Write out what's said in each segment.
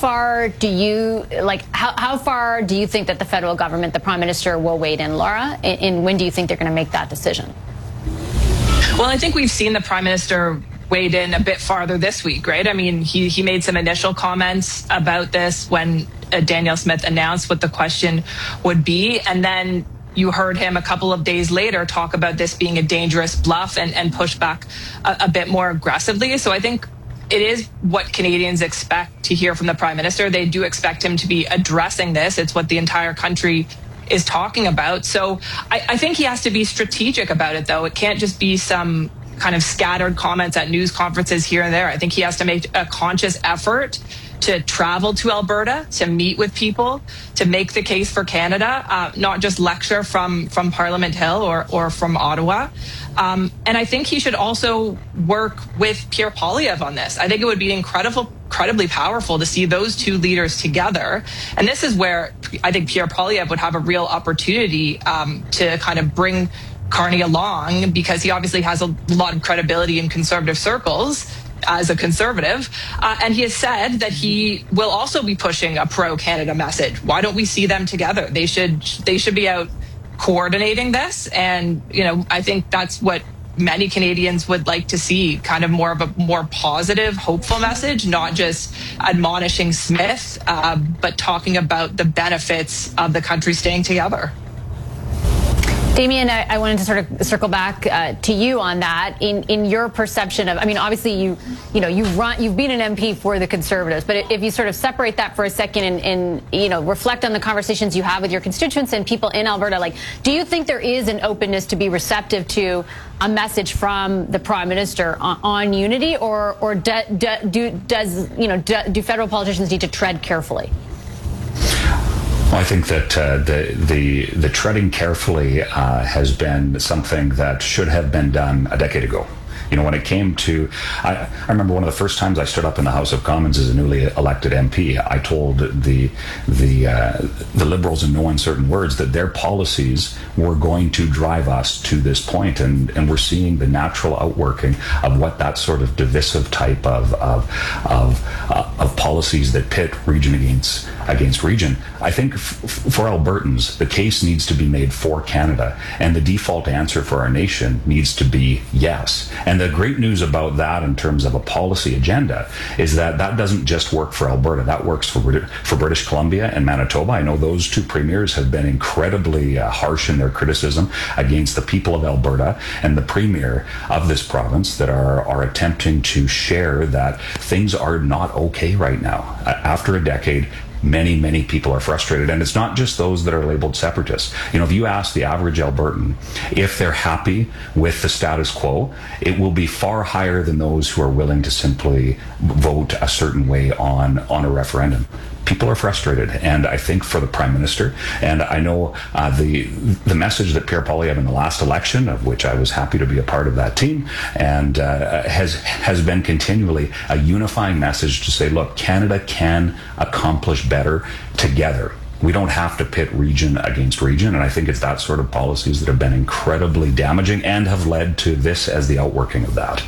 far do you how far do you think that the federal government, the Prime Minister, will wade in, Laura? And when do you think they're going to make that decision? Well, I think we've seen the Prime Minister wade in a bit farther this week, right? I mean, he made some initial comments about this when Danielle Smith announced what the question would be, and then you heard him a couple of days later talk about this being a dangerous bluff and push back a bit more aggressively. So I think it is what Canadians expect to hear from the Prime Minister. They do expect him to be addressing this. It's what the entire country is talking about. So I think he has to be strategic about it, though. It can't just be some kind of scattered comments at news conferences here and there. I think he has to make a conscious effort to travel to Alberta, to meet with people, to make the case for Canada, not just lecture from Parliament Hill or from Ottawa. And I think he should also work with Pierre Poilievre on this. I think it would be incredibly powerful to see those two leaders together. And this is where I think Pierre Poilievre would have a real opportunity to kind of bring Carney along, because he obviously has a lot of credibility in conservative circles as a conservative, and he has said that he will also be pushing a pro-Canada message. Why don't we see them together? They should be out coordinating this, and I think that's what many Canadians would like to see, kind of more of a more positive, hopeful message, not just admonishing Smith, but talking about the benefits of the country staying together. Damien, I wanted to sort of circle back to you on that. In your perception of, I mean, obviously you've been an MP for the Conservatives, but if you sort of separate that for a second and reflect on the conversations you have with your constituents and people in Alberta, do you think there is an openness to be receptive to a message from the Prime Minister on unity, or do federal politicians need to tread carefully? Well, I think that the treading carefully has been something that should have been done a decade ago. When it came to, I remember one of the first times I stood up in the House of Commons as a newly elected MP, I told the Liberals in no uncertain words that their policies were going to drive us to this point, and we're seeing the natural outworking of what that sort of divisive type of policies that pit region against region. I think for Albertans, the case needs to be made for Canada, and the default answer for our nation needs to be yes. And the great news about that in terms of a policy agenda is that doesn't just work for Alberta. That works for British Columbia and Manitoba. I know those two premiers have been incredibly harsh in their criticism against the people of Alberta and the premier of this province that are attempting to share that things are not okay right now. After a decade, many people are frustrated, and it's not just those that are labeled separatists. If you ask the average Albertan if they're happy with the status quo, it will be far higher than those who are willing to simply vote a certain way on a referendum. People are frustrated, and I think for the Prime Minister, and I know the message that Pierre Poilievre in the last election, of which I was happy to be a part of that team, and has been continually a unifying message to say, look, Canada can accomplish better together. We don't have to pit region against region, and I think it's that sort of policies that have been incredibly damaging and have led to this as the outworking of that.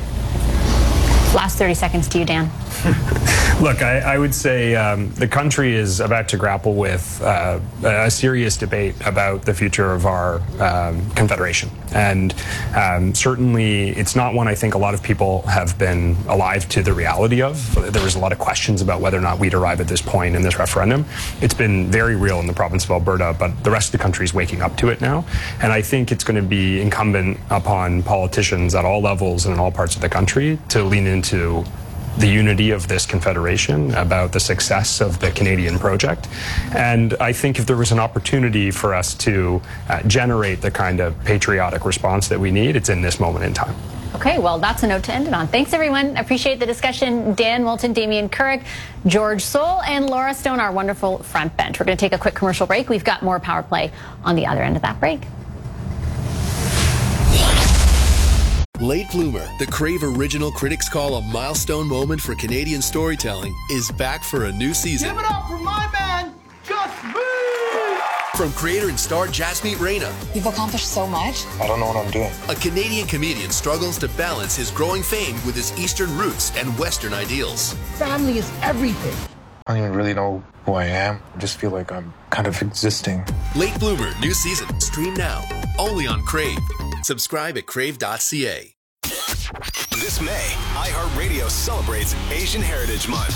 Last 30 seconds to you, Dan. Look, I would say the country is about to grapple with a serious debate about the future of our confederation. And certainly it's not one I think a lot of people have been alive to the reality of. There was a lot of questions about whether or not we'd arrive at this point in this referendum. It's been very real in the province of Alberta, but the rest of the country is waking up to it now. And I think it's going to be incumbent upon politicians at all levels and in all parts of the country to lean into the unity of this confederation, about the success of the Canadian project. And I think if there was an opportunity for us to generate the kind of patriotic response that we need, it's in this moment in time. Okay, well, that's a note to end it on. Thanks, everyone. Appreciate the discussion. Dan Moulton, Damien Carrick, George Soul, and Laura Stone, our wonderful front bench. We're going to take a quick commercial break. We've got more Power Play on the other end of that break. Late Bloomer, the Crave original critics call a milestone moment for Canadian storytelling, is back for a new season. Give it up for my man, Just Me! From creator and star Jasmeet Reina. You've accomplished so much. I don't know what I'm doing. A Canadian comedian struggles to balance his growing fame with his Eastern roots and Western ideals. Family is everything. I don't even really know who I am. I just feel like I'm kind of existing. Late Bloomer, new season. Stream now. Only on Crave. Subscribe at crave.ca. This May, iHeartRadio celebrates Asian Heritage Month.